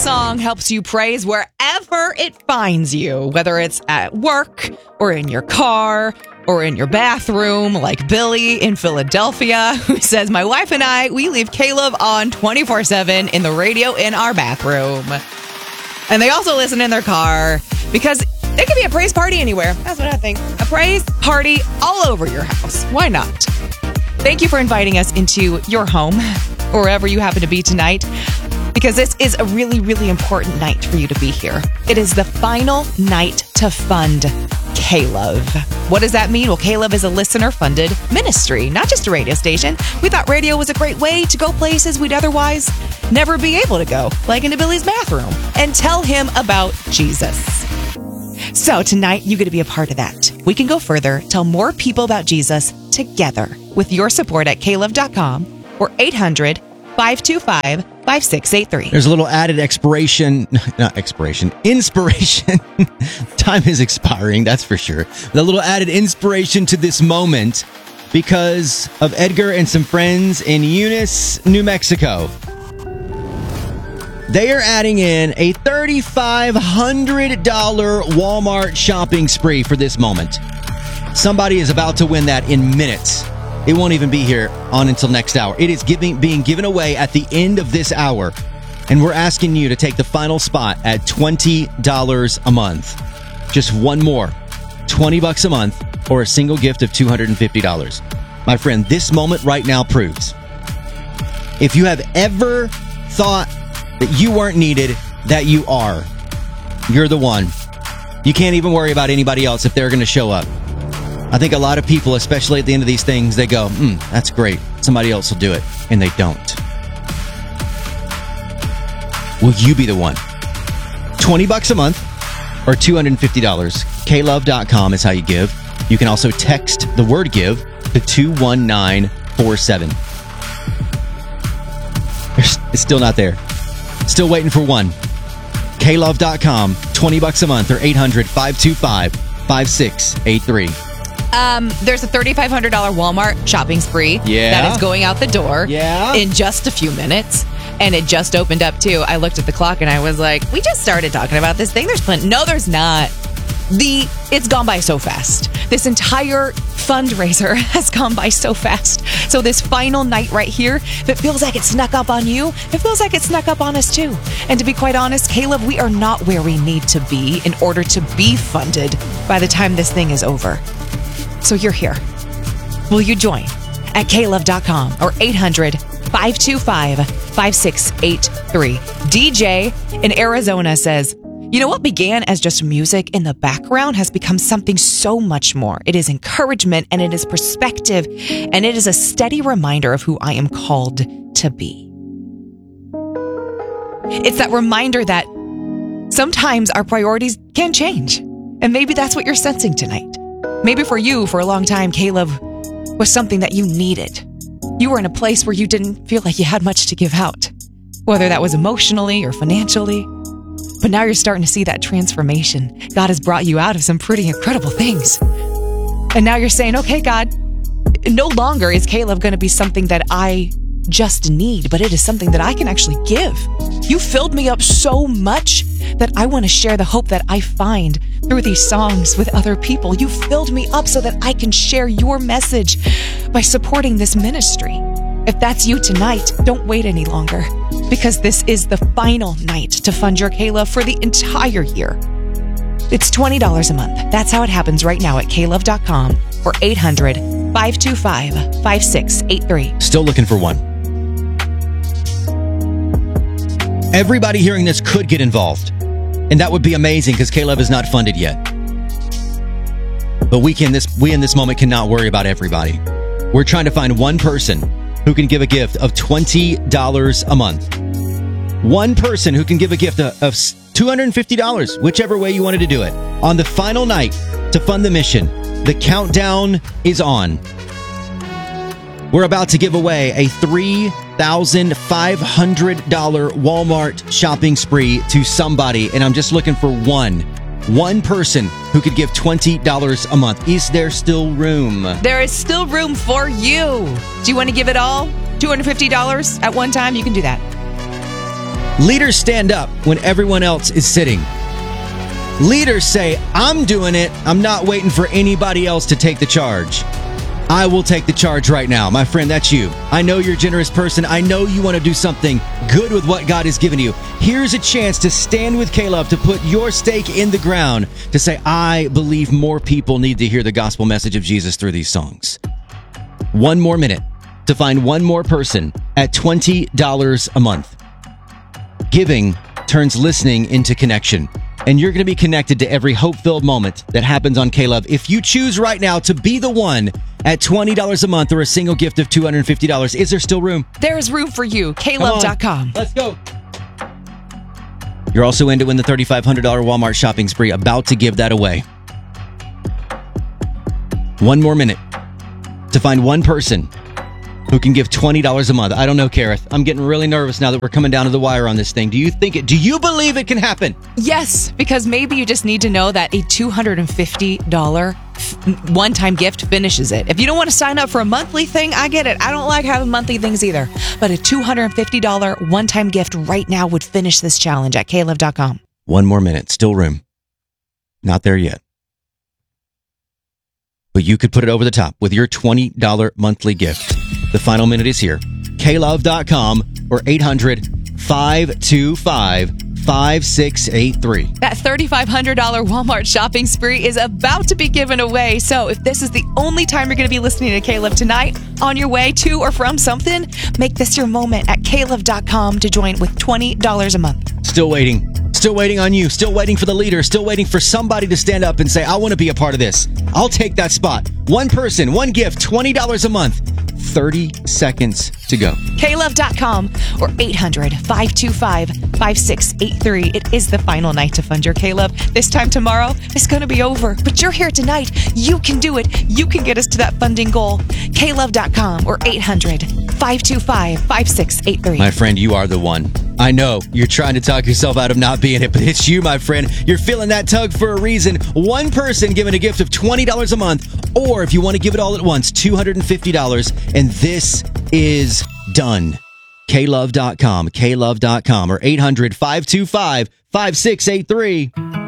song helps you praise wherever it finds you, whether it's at work or in your car or in your bathroom, like Billy in Philadelphia, who says, my wife and I, we leave Caleb on 24/7 in the radio in our bathroom. And they also listen in their car because it could be a praise party anywhere. That's what I think. A praise party all over your house. Why not? Thank you for inviting us into your home, or wherever you happen to be tonight, because this is a really, really important night for you to be here. It is the final night to fund Caleb. What does that mean? Well, Caleb is a listener-funded ministry, not just a radio station. We thought radio was a great way to go places we'd otherwise never be able to go, like into Billy's bathroom, and tell him about Jesus. So tonight, you get to be a part of that. We can go further, tell more people about Jesus together with your support at caleb.com or 800-525-5683. There's a little added inspiration. Time is expiring, that's for sure. A little added inspiration to this moment because of Edgar and some friends in Eunice, New Mexico. They are adding in a $3,500 Walmart shopping spree for this moment. Somebody is about to win that in minutes. It won't even be here on until next hour. It is being given away at the end of this hour. And we're asking you to take the final spot at $20 a month. Just one more. $20 a month or a single gift of $250. My friend, this moment right now proves if you have ever thought that you weren't needed, that you are. You're the one. You can't even worry about anybody else if they're going to show up. I think a lot of people, especially at the end of these things, they go, that's great. Somebody else will do it. And they don't. Will you be the one? $20 a month or $250. klove.com is how you give. You can also text the word give to 21947. It's still not there. Still waiting for one. klove.com, $20 a month or 800-525-5683. There's a $3,500 Walmart shopping spree that is going out the door in just a few minutes. And it just opened up, too. I looked at the clock and I was like, we just started talking about this thing. There's plenty. No, there's not. It's gone by so fast. This entire fundraiser has gone by so fast. So this final night right here, if it feels like it snuck up on you, it feels like it snuck up on us too. And to be quite honest, Caleb, we are not where we need to be in order to be funded by the time this thing is over. So you're here. Will you join at caleb.com or 800-525-5683. DJ in Arizona says, you know what began as just music in the background has become something so much more. It is encouragement and it is perspective and it is a steady reminder of who I am called to be. It's that reminder that sometimes our priorities can change. And maybe that's what you're sensing tonight. Maybe for you, for a long time, Caleb was something that you needed. You were in a place where you didn't feel like you had much to give out, whether that was emotionally or financially. But now you're starting to see that transformation. God has brought you out of some pretty incredible things. And now you're saying, okay, God, no longer is Caleb going to be something that I just need, but it is something that I can actually give. You filled me up so much that I want to share the hope that I find through these songs with other people. You filled me up so that I can share your message by supporting this ministry. If that's you tonight, don't wait any longer, because this is the final night to fund your Caleb for the entire year. It's $20 a month. That's how it happens right now at caleb.com or 800-525-5683. Still looking for one. Everybody hearing this could get involved, and that would be amazing because Caleb is not funded yet. But we in this moment cannot worry about everybody. We're trying to find one person who can give a gift of $20 a month. One person who can give a gift of $250, whichever way you wanted to do it. On the final night to fund the mission, the countdown is on. We're about to give away a $3,500 Walmart shopping spree to somebody, and I'm just looking for one person who could give $20 a month. Is there still room? There is still room for you. Do you want to give it all? $250 at one time? You can do that. Leaders stand up when everyone else is sitting. Leaders say, I'm doing it. I'm not waiting for anybody else to take the charge. I will take the charge right now. My friend, that's you. I know you're a generous person. I know you want to do something good with what God has given you. Here's a chance to stand with K-Love, to put your stake in the ground, to say, I believe more people need to hear the gospel message of Jesus through these songs. 1 more minute to find one more person at $20 a month. Giving turns listening into connection. And you're going to be connected to every hope-filled moment that happens on K-Love. If you choose right now to be the one at $20 a month or a single gift of $250, is there still room? There is room for you. KLove.com. Let's go. You're also in to win the $3,500 Walmart shopping spree. About to give that away. 1 more minute to find one person who can give $20 a month. I don't know, Kareth. I'm getting really nervous now that we're coming down to the wire on this thing. Do you believe it can happen? Yes, because maybe you just need to know that a $250 one-time gift finishes it. If you don't want to sign up for a monthly thing, I get it. I don't like having monthly things either. But a $250 one-time gift right now would finish this challenge at KLove.com. 1 more minute. Still room. Not there yet. But you could put it over the top with your $20 monthly gift. The final minute is here. KLove.com or 800-525-5683. That $3,500 Walmart shopping spree is about to be given away. So if this is the only time you're going to be listening to K-Love tonight, on your way to or from something, make this your moment at KLove.com to join with $20 a month. Still waiting. Still waiting on you. Still waiting for the leader. Still waiting for somebody to stand up and say, I want to be a part of this. I'll take that spot. One person, one gift, $20 a month. 30 seconds to go. KLove.com or 800-525-5683. It is the final night to fund your K-Love. This time tomorrow, it's going to be over. But you're here tonight. You can do it. You can get us to that funding goal. KLove.com or 800-525-5683. My friend, you are the one. I know you're trying to talk yourself out of not being it, but it's you, my friend. You're feeling that tug for a reason. One person giving a gift of $20 a month, or if you want to give it all at once, $250. And this is done. KLove.com, KLove.com, or 800-525-5683.